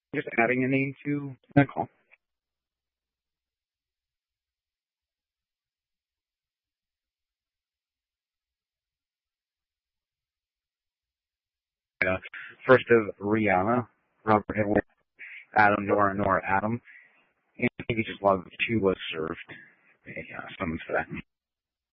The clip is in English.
Just adding a name to the call. First of Rihanna, Robert Edward, Adam, Nora, Adam. And I think he just logged 2 was served. Yeah, summons for that.